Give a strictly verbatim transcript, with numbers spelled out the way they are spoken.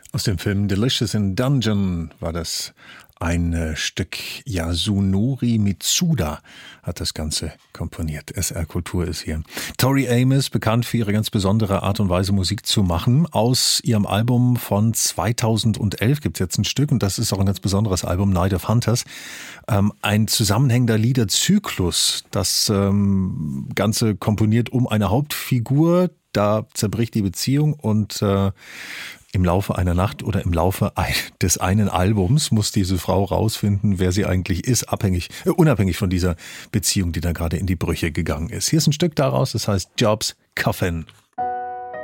Aus dem Film Delicious in Dungeon war das ein äh, Stück. Yasunori Mitsuda hat das Ganze komponiert. S R Kultur ist hier. Tori Amos, bekannt für ihre ganz besondere Art und Weise, Musik zu machen. Aus ihrem Album von zweitausendelf gibt es jetzt ein Stück, und das ist auch ein ganz besonderes Album, Night of Hunters. Ähm, ein zusammenhängender Liederzyklus. Das ähm, Ganze komponiert um eine Hauptfigur. Da zerbricht die Beziehung und äh, im Laufe einer Nacht oder im Laufe ein, des einen Albums muss diese Frau rausfinden, wer sie eigentlich ist, abhängig, äh, unabhängig von dieser Beziehung, die da gerade in die Brüche gegangen ist. Hier ist ein Stück daraus, das heißt Job's Coffin.